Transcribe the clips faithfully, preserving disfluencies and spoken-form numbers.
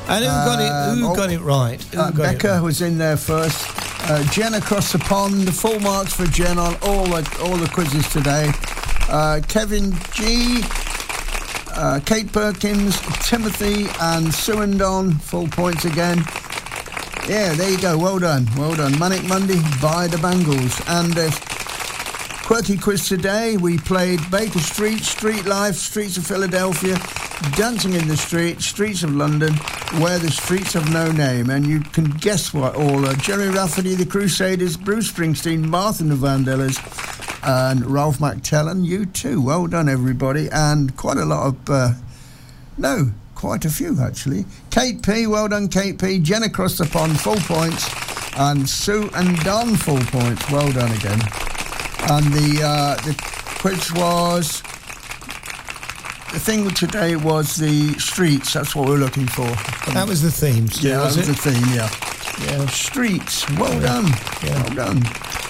And who got it? Who um, got it right? Who uh, got Becca it right? was in there first. Uh, Jen across the pond. Full marks for Jen on all the all the quizzes today. Uh, Kevin G, uh, Kate Perkins, Timothy, and Sue and Don. Full points again. Yeah, there you go. Well done. Well done. Manic Monday by the Bangles. And uh, quirky quiz today. We played Baker Street, Street Life, Streets of Philadelphia, Dancing in the Street, Streets of London, Where the Streets Have No Name. And you can guess what all are. Jerry Rafferty, The Crusaders, Bruce Springsteen, Martha and the Vandellas, and Ralph McTellen. You too. Well done, everybody. And quite a lot of... Uh, no... Quite a few, actually. Kate P, well done, Kate P. Jen across the pond, full points. And Sue and Don, full points. Well done again. And the uh, the quiz was... The thing today was the streets. That's what we're looking for. That was the theme, still, yeah, was that was it? the theme, yeah. Yeah, streets. Well yeah. done. Yeah. Well done.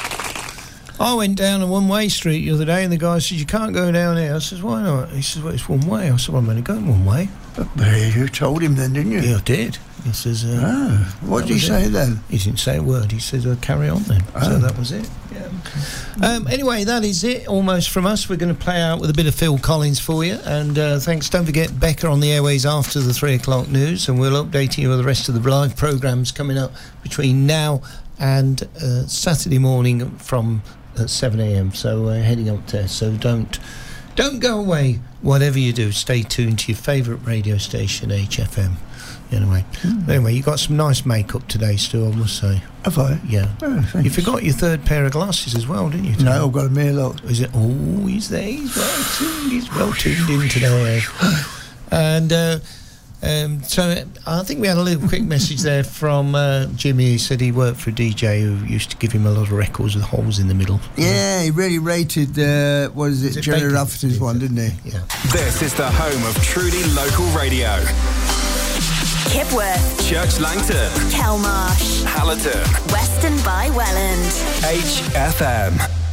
I went down a one-way street the other day and the guy said, you can't go down here. I said, why not? He says, well, it's one way. I said, well, I'm only going one way. You told him then, didn't you? Yeah, I did. He says, uh, ah, what did he say it. then? He didn't say a word. He said, uh, carry on then. Oh. So that was it. Yeah. Um, anyway, that is it almost from us. We're going to play out with a bit of Phil Collins for you. And uh, thanks. Don't forget Becca on the airways after the three o'clock news. And we'll update you with the rest of the live programmes coming up between now and uh, Saturday morning from at seven a.m. So uh, heading up there. So don't don't go away. Whatever you do, stay tuned to your favourite radio station, H F M. Anyway, mm. anyway, you got some nice makeup today, Stu, I must say. Have I? Yeah. Oh, you forgot your third pair of glasses as well, didn't you? Today? No, I've got a mere lot. Is it? Oh, he's there. He's well tuned. He's well tuned in today. And uh, um, so I think we had a little quick message there from uh, Jimmy. He said he worked for a D J who used to give him a lot of records with holes in the middle. Yeah, he really rated, uh, what is it, is it Jerry Rafferty's one, didn't he? Yeah. This is the home of truly local radio. Kipworth, Church Langton, Kelmarsh, Hallerton, Weston by Welland. H F M.